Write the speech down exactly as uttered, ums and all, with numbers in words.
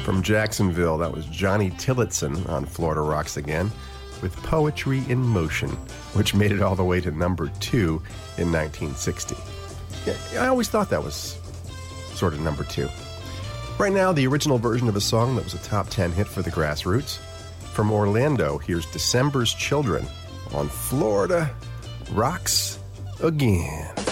From Jacksonville, that was Johnny Tillotson on Florida Rocks Again with Poetry in Motion, which made it all the way to number two in nineteen sixty. Yeah, I always thought that was sort of number two. Right now, the original version of a song that was a top ten hit for the Grassroots. From Orlando, here's December's Children on Florida Rocks Again.